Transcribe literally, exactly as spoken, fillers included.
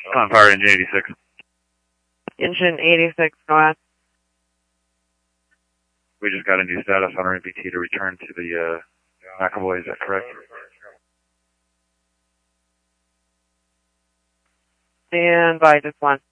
On fire, engine eighty-six. Engine eighty-six, go ahead. We just got a new status on our M P T to return to the uh, McAvoy, is that correct? Stand by, just one.